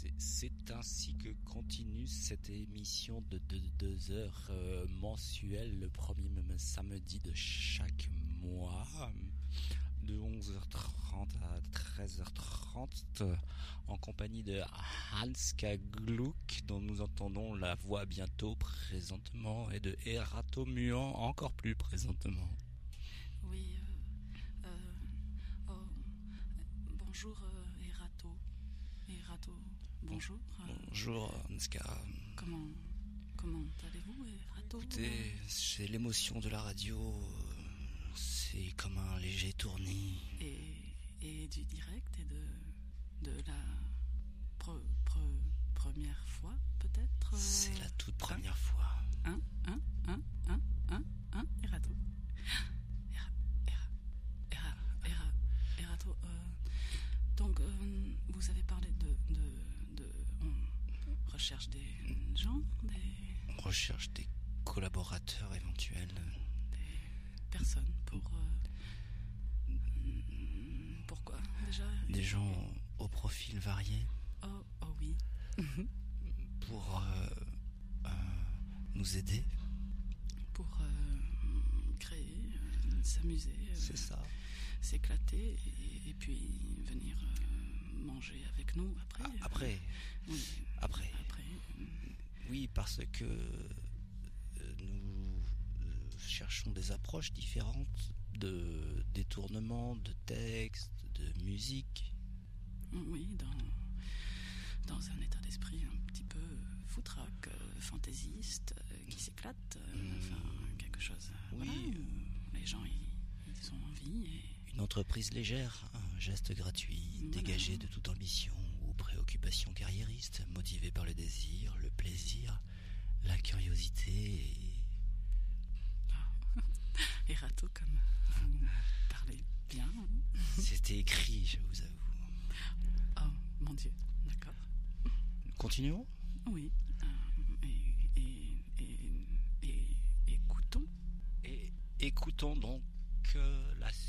C'est ainsi que continue cette émission de 2 heures mensuelles, le premier samedi de chaque mois, de 11h30 à 13h30, en compagnie de Hanska Gluck, dont nous entendons la voix bientôt présentement, et de Erato Muant encore plus présentement. Oui, bonjour Erato. Erato, bonjour. Bonjour Hanska. Comment allez-vous, Erato? Écoutez, c'est l'émotion de la radio, c'est comme un léger tournis. Et du direct et de la première fois, peut-être? C'est la toute première fois. Erato. Erato, donc vous avez parlé de on recherche des gens, On recherche des collaborateurs éventuels. des personnes pourquoi déjà? Des gens au profil varié. Oh oui. Pour nous aider. Pour créer, s'amuser. C'est ça. S'éclater et puis venir manger avec nous après. Après. Oui. Après. Oui, parce que nous cherchons des approches différentes de détournement, de texte, de musique. Oui, dans un état d'esprit un petit peu foutraque, fantaisiste, qui s'éclate, enfin quelque chose. Oui. Voilà, les gens ils ont envie. Une entreprise légère, un geste gratuit, dégagé de toute ambition ou préoccupation carriériste, motivé par le désir, le plaisir, la curiosité Erato, comme vous parlez bien. C'était écrit, je vous avoue. Oh, mon Dieu, d'accord. Continuons ? Oui, et écoutons. Et écoutons donc la